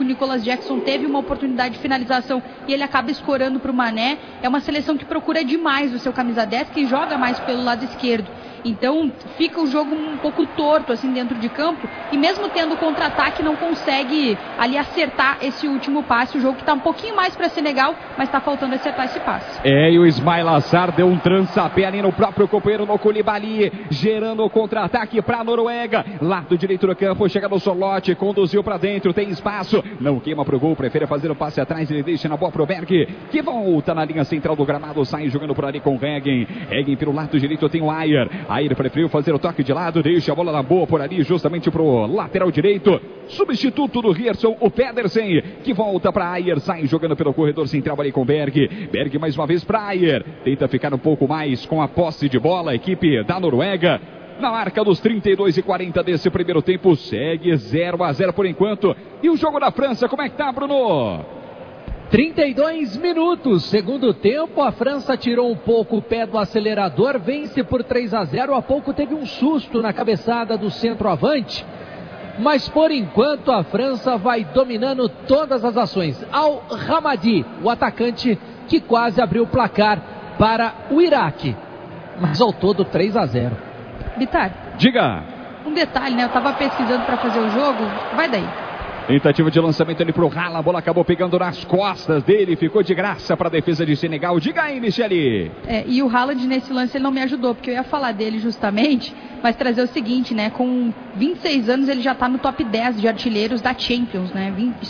o Nicolas Jackson teve uma oportunidade de finalização e ele acaba escorando para o Mané. É uma seleção que procura demais o seu camisa 10, que joga mais pelo lado esquerdo. Então fica o jogo um pouco torto assim dentro de campo, e mesmo tendo contra-ataque não consegue ali acertar esse último passe. O jogo que está um pouquinho mais para Senegal, mas está faltando acertar esse passe. E o Ismail Assar deu um trança-pé ali no próprio companheiro, no Koulibaly, gerando o contra-ataque para a Noruega. Lado direito do campo, chega no Sorloth, conduziu para dentro, tem espaço, não queima pro gol, prefere fazer o passe atrás, ele deixa na boa pro Berg, que volta na linha central do gramado, sai jogando por ali com o Heggen. Heggen pelo lado direito tem o Ayer preferiu fazer o toque de lado, deixa a bola na boa por ali, justamente pro lateral direito. Substituto do Rierson, o Pedersen, que volta para Ayer, sai jogando pelo corredor central ali com Berg. Berg mais uma vez para Ayer, tenta ficar um pouco mais com a posse de bola, a equipe da Noruega. Na marca dos 32:40 desse primeiro tempo, segue 0-0 por enquanto. E o jogo da França, como é que tá, Bruno? 32 minutos, segundo tempo, a França tirou um pouco o pé do acelerador, vence por 3-0, há pouco teve um susto na cabeçada do centroavante, mas por enquanto a França vai dominando todas as ações. Al Hamadi, o atacante que quase abriu o placar para o Iraque, mas ao todo 3-0. Bitar, diga. Um detalhe, né? Eu estava pesquisando para fazer o jogo, vai daí. Tentativa de lançamento ali pro Haaland, a bola acabou pegando nas costas dele, ficou de graça para a defesa de Senegal. Diga aí, Michele. E o Haaland nesse lance ele não me ajudou, porque eu ia falar dele justamente, mas trazer o seguinte, né? Com 26 anos ele já está no top 10 de artilheiros da Champions, né?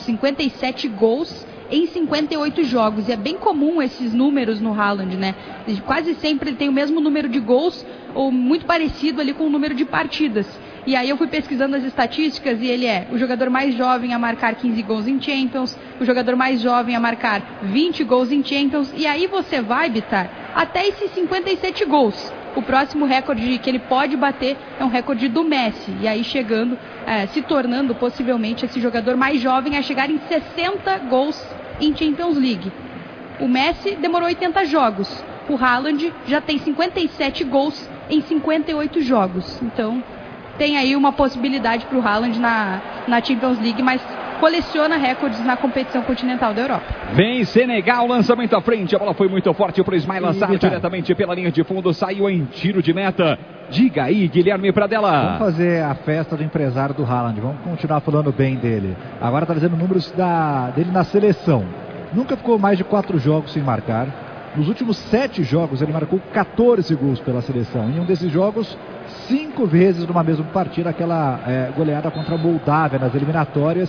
57 gols em 58 jogos, e é bem comum esses números no Haaland, né? Quase sempre ele tem o mesmo número de gols, ou muito parecido ali com o número de partidas. E aí eu fui pesquisando as estatísticas e ele é o jogador mais jovem a marcar 15 gols em Champions, o jogador mais jovem a marcar 20 gols em Champions, e aí você vai, Bitar, até esses 57 gols. O próximo recorde que ele pode bater é um recorde do Messi, e aí chegando, se tornando possivelmente esse jogador mais jovem a chegar em 60 gols em Champions League. O Messi demorou 80 jogos, o Haaland já tem 57 gols em 58 jogos, então tem aí uma possibilidade para o Haaland na Champions League, mas coleciona recordes na competição continental da Europa. Vem Senegal, lançamento à frente, a bola foi muito forte para o Ismail Assar, diretamente pela linha de fundo, saiu em tiro de meta. Diga aí, Guilherme Pradella. Vamos fazer a festa do empresário do Haaland, vamos continuar falando bem dele. Agora está fazendo números dele na seleção. Nunca ficou mais de 4 jogos sem marcar. Nos últimos 7 jogos ele marcou 14 gols pela seleção. Em um desses jogos, 5 vezes numa mesma partida, aquela goleada contra a Moldávia nas eliminatórias.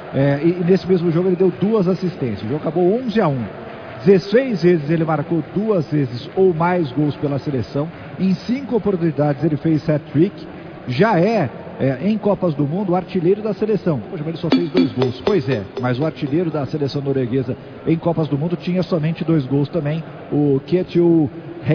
E nesse mesmo jogo ele deu 2 assistências. O jogo acabou 11-1. 16 vezes ele marcou 2 vezes ou mais gols pela seleção. Em 5 oportunidades ele fez hat-trick. Já em Copas do Mundo, o artilheiro da seleção. Poxa, mas ele só fez 2 gols. Pois é, mas o artilheiro da seleção norueguesa em Copas do Mundo tinha somente 2 gols também. O Kjetil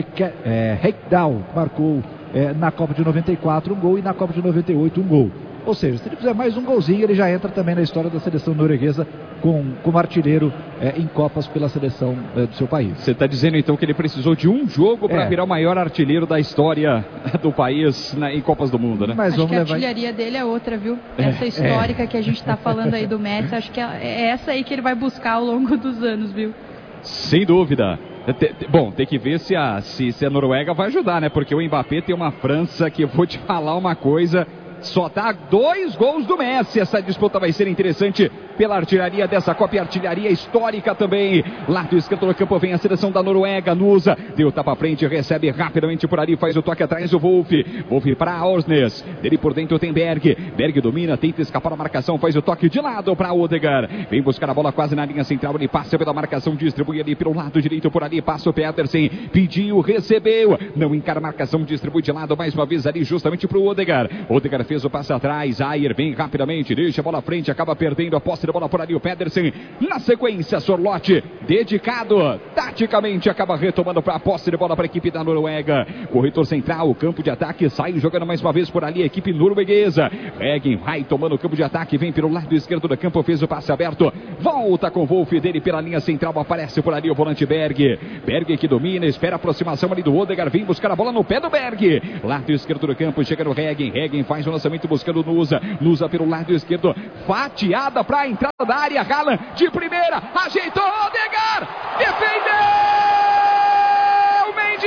Rekdal marcou na Copa de 94 um gol e na Copa de 98 um gol. Ou seja, se ele fizer mais um golzinho, ele já entra também na história da seleção norueguesa como artilheiro em Copas pela seleção do seu país. Você está dizendo então que ele precisou de um jogo para virar o maior artilheiro da história do país em Copas do Mundo, né? Mas acho que a artilharia dele é outra, viu? Essa histórica que a gente está falando aí do Messi, acho que é essa aí que ele vai buscar ao longo dos anos, viu? Sem dúvida. Bom, tem que ver se a Noruega vai ajudar, né? Porque o Mbappé tem uma França que eu vou te falar uma coisa... Só tá 2 gols do Messi. Essa disputa vai ser interessante pela artilharia dessa Copa, e artilharia histórica também. Lado esquerdo do campo vem a seleção da Noruega. Nusa deu tapa à frente, recebe rapidamente por ali, faz o toque atrás o Wolf para Orsnes. Dele por dentro tem Berg. Berg domina, tenta escapar da marcação, faz o toque de lado para Odegaard. Vem buscar a bola quase na linha central, ele passa pela marcação, distribui ali pelo lado direito por ali, passa o Pedersen, pediu, recebeu, não encara a marcação, distribui de lado mais uma vez ali justamente para o Odegaard. Odegaard fez o passe atrás, Ayer vem rapidamente, deixa a bola à frente, acaba perdendo a posse da bola por ali, o Pedersen. Na sequência, Sorloth, dedicado, taticamente, acaba retomando para a posse de bola para a equipe da Noruega. Corretor central, campo de ataque, sai jogando mais uma vez por ali a equipe norueguesa. Heggen vai tomando o campo de ataque, vem pelo lado esquerdo do campo, fez o passe aberto, volta com o Wolf dele pela linha central, aparece por ali o volante Berg. Berg que domina, espera a aproximação ali do Odegaard, vem buscar a bola no pé do Berg. Lado esquerdo do campo, chega no Regen. Regen faz o lançamento buscando o Nusa. Nusa pelo lado esquerdo, fatiada para a entrada da área. Haaland de primeira, ajeitou Odegaard, defendeu Mendy.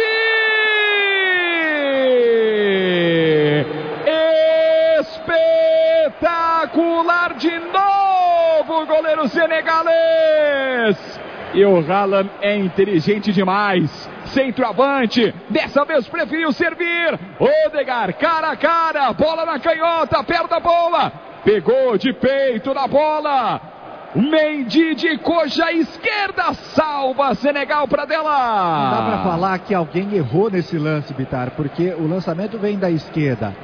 Espetacular de novo, goleiro senegalês. E o Haaland é inteligente demais. Centroavante, dessa vez preferiu servir. Odegaard, cara a cara, bola na canhota, perna boa. Pegou de peito na bola. Mendy de coxa esquerda, salva Senegal para dela. Não dá para falar que alguém errou nesse lance, Bitar, porque o lançamento vem da esquerda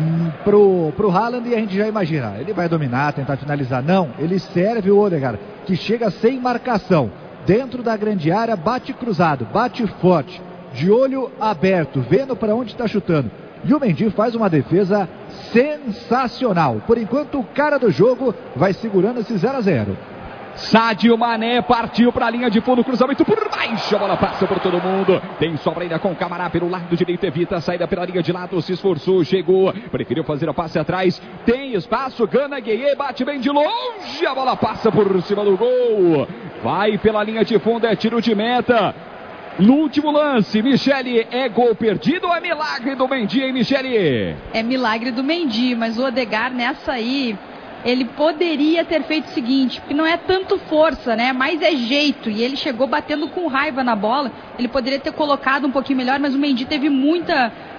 pro Haaland e a gente já imagina, ele vai dominar, tentar finalizar. Não, ele serve o Odegaard, que chega sem marcação, dentro da grande área, bate cruzado, bate forte, de olho aberto, vendo para onde está chutando. E o Mendy faz uma defesa sensacional. Por enquanto, o cara do jogo vai segurando esse 0-0. Sadio Mané partiu para a linha de fundo, cruzamento por baixo, a bola passa por todo mundo, tem sobra ainda com o Camará pelo lado direito, evita a saída pela linha de lado, se esforçou, chegou, preferiu fazer a passe atrás, tem espaço, Gana Gueye, bate bem de longe, a bola passa por cima do gol, vai pela linha de fundo, é tiro de meta. No último lance, Michele, é gol perdido ou é milagre do Mendy, hein, Michele? É milagre do Mendy, mas o Odegaard nessa aí, ele poderia ter feito o seguinte, porque não é tanto força, né? Mas é jeito, e ele chegou batendo com raiva na bola, ele poderia ter colocado um pouquinho melhor, mas o Mendy teve muito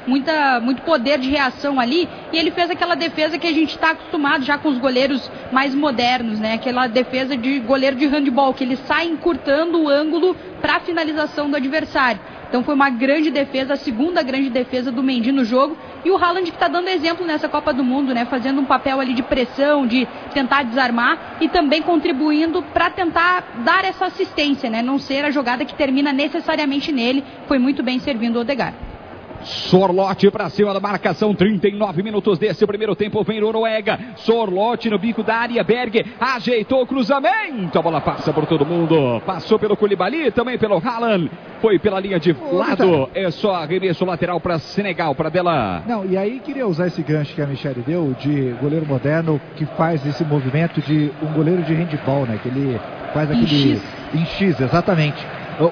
poder de reação ali, e ele fez aquela defesa que a gente está acostumado já com os goleiros mais modernos, né? Aquela defesa de goleiro de handball, que ele sai encurtando o ângulo para a finalização do adversário. Então foi uma grande defesa, a segunda grande defesa do Mendy no jogo. E o Haaland que está dando exemplo nessa Copa do Mundo, né? Fazendo um papel ali de pressão, de tentar desarmar e também contribuindo para tentar dar essa assistência, né? Não ser a jogada que termina necessariamente nele. Foi muito bem servindo o Odegaard. Sorlote para cima da marcação, 39 minutos desse primeiro tempo, vem Noruega, Sorlote no bico da área, Berg ajeitou o cruzamento, a bola passa por todo mundo, passou pelo Koulibaly, também pelo Haaland, foi pela linha de lado, é só arremesso lateral para Senegal, para dela. Não, e aí queria usar esse gancho que a Michele deu, de goleiro moderno, que faz esse movimento de um goleiro de handball, né, que ele faz aquele em X, exatamente.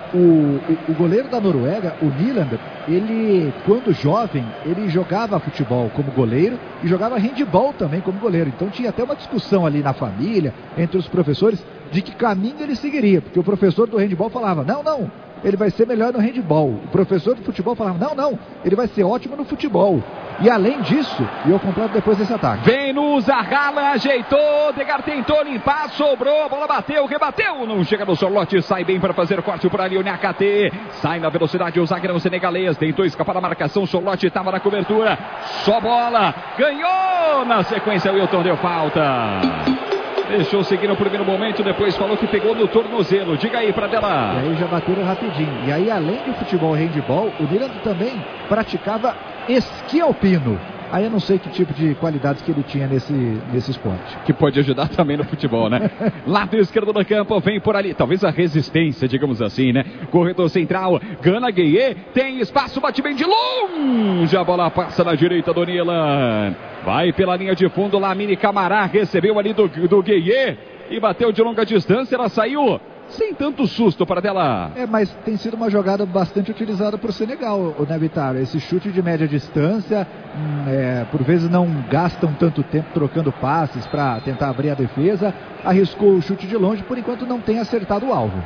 O goleiro da Noruega, o Nylander, ele, quando jovem, ele jogava futebol como goleiro e jogava handball também como goleiro. Então tinha até uma discussão ali na família, entre os professores, de que caminho ele seguiria. Porque o professor do handball falava, não, ele vai ser melhor no handball. O professor do futebol falava, não, ele vai ser ótimo no futebol. E além disso, e eu completo depois desse ataque. Vem no Haaland, ajeitou, Odegaard tentou limpar, sobrou, a bola bateu, rebateu, não chega no Sorlote, sai bem para fazer o corte por ali, o Niakate, sai na velocidade, o zagueiro senegalês, tentou escapar da marcação, Sorlote estava na cobertura, só bola, ganhou, na sequência o Wilton deu falta. Deixou seguir no primeiro momento, depois falou que pegou no tornozelo. Diga aí pra dela. E aí já bateram rapidinho. E aí, além de futebol e handball, o Nylander também praticava esqui alpino. Aí eu não sei que tipo de qualidades que ele tinha nesse esporte. Que pode ajudar também no futebol, né? Lado esquerdo do campo, vem por ali. Talvez a resistência, digamos assim, né? Corredor central, Gana Gueye, tem espaço, bate bem de longe. A bola passa na direita do Nylander. Vai pela linha de fundo, Lamine Camará recebeu ali do Gueye e bateu de longa distância, ela saiu sem tanto susto para dela. Mas tem sido uma jogada bastante utilizada por Senegal, né, Vitar? Esse chute de média distância, por vezes não gastam tanto tempo trocando passes para tentar abrir a defesa, arriscou o chute de longe, por enquanto não tem acertado o alvo.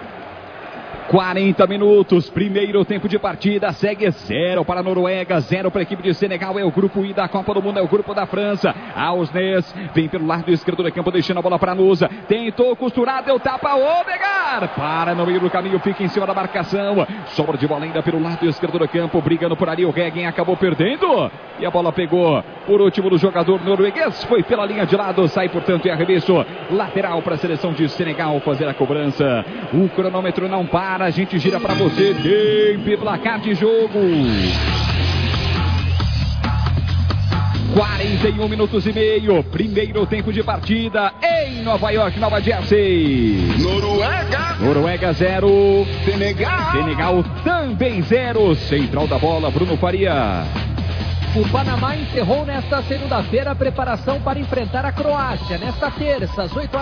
40 minutos, primeiro tempo de partida, segue 0 para a Noruega, 0 para a equipe de Senegal, é o grupo I da Copa do Mundo, é o grupo da França. Ausnes vem pelo lado esquerdo do campo, deixando a bola para Nusa, tentou costurar, deu tapa, Odegaard, para no meio do caminho, fica em cima da marcação, sobra de bola ainda pelo lado esquerdo do campo, brigando por ali, o Regen acabou perdendo, e a bola pegou por último do jogador norueguês, foi pela linha de lado, sai portanto e arremesso lateral para a seleção de Senegal fazer a cobrança. O cronômetro não para, a gente gira para você, tempo e placar de jogo. 41 minutos e meio, primeiro tempo de partida em Nova York, Nova Jersey. Noruega 0, Senegal também 0. Central da bola, Bruno Faria. O Panamá encerrou nesta segunda-feira a preparação para enfrentar a Croácia. Nesta terça, às 8 horas